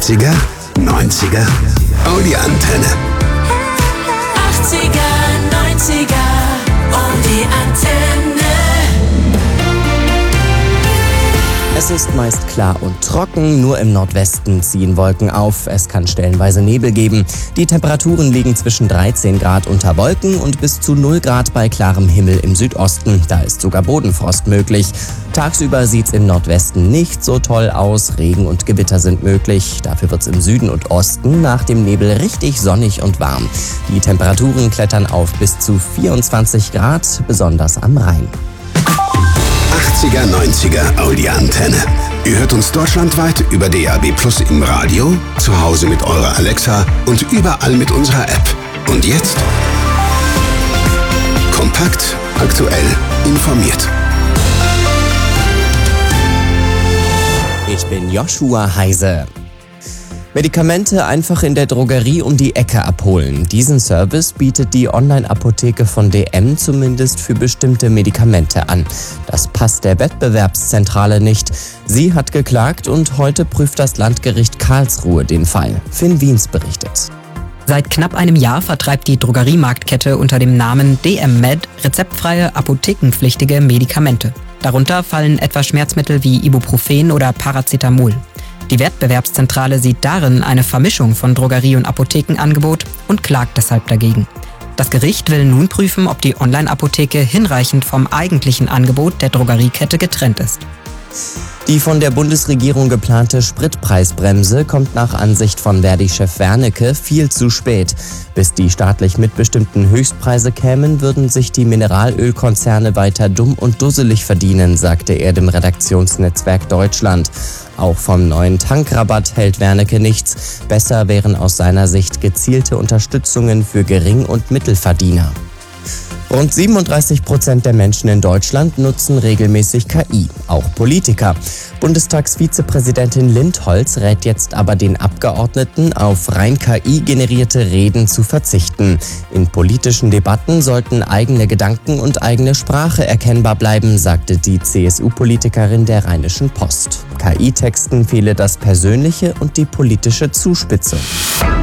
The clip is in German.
80er, 90er, oh die Antenne. 80er, 90er, oh die Antenne. Es ist meist klar und trocken, nur im Nordwesten ziehen Wolken auf. Es kann stellenweise Nebel geben. Die Temperaturen liegen zwischen 13 Grad unter Wolken und bis zu 0 Grad bei klarem Himmel im Südosten. Da ist sogar Bodenfrost möglich. Tagsüber sieht's im Nordwesten nicht so toll aus. Regen und Gewitter sind möglich. Dafür wird's im Süden und Osten nach dem Nebel richtig sonnig und warm. Die Temperaturen klettern auf bis zu 24 Grad, besonders am Rhein. 80er, 90er, Audi Antenne. Ihr hört uns deutschlandweit über DAB+ im Radio, zu Hause mit eurer Alexa und überall mit unserer App. Und jetzt? Kompakt, aktuell, informiert. Ich bin Joshua Heise. Medikamente einfach in der Drogerie um die Ecke abholen. Diesen Service bietet die Online-Apotheke von DM zumindest für bestimmte Medikamente an. Das passt der Wettbewerbszentrale nicht. Sie hat geklagt und heute prüft das Landgericht Karlsruhe den Fall. Finn Wiens berichtet. Seit knapp einem Jahr vertreibt die Drogeriemarktkette unter dem Namen DM Med rezeptfreie, apothekenpflichtige Medikamente. Darunter fallen etwa Schmerzmittel wie Ibuprofen oder Paracetamol. Die Wettbewerbszentrale sieht darin eine Vermischung von Drogerie- und Apothekenangebot und klagt deshalb dagegen. Das Gericht will nun prüfen, ob die Online-Apotheke hinreichend vom eigentlichen Angebot der Drogeriekette getrennt ist. Die von der Bundesregierung geplante Spritpreisbremse kommt nach Ansicht von Verdi-Chef Wernicke viel zu spät. Bis die staatlich mitbestimmten Höchstpreise kämen, würden sich die Mineralölkonzerne weiter dumm und dusselig verdienen, sagte er dem Redaktionsnetzwerk Deutschland. Auch vom neuen Tankrabatt hält Wernicke nichts. Besser wären aus seiner Sicht gezielte Unterstützungen für Gering- und Mittelverdiener. Rund 37% der Menschen in Deutschland nutzen regelmäßig KI, auch Politiker. Bundestagsvizepräsidentin Lindholz rät jetzt aber den Abgeordneten, auf rein KI-generierte Reden zu verzichten. In politischen Debatten sollten eigene Gedanken und eigene Sprache erkennbar bleiben, sagte die CSU-Politikerin der Rheinischen Post. KI-Texten fehle das Persönliche und die politische Zuspitzung.